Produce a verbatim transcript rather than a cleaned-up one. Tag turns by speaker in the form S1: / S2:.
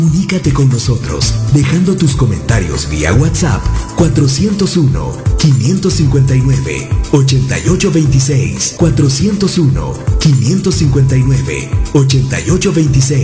S1: Comunícate con nosotros dejando tus comentarios vía WhatsApp cuatrocientos uno, quinientos cincuenta y nueve, ochenta y ocho veintiséis, cuatrocientos uno, quinientos cincuenta y nueve, ochenta y ocho veintiséis.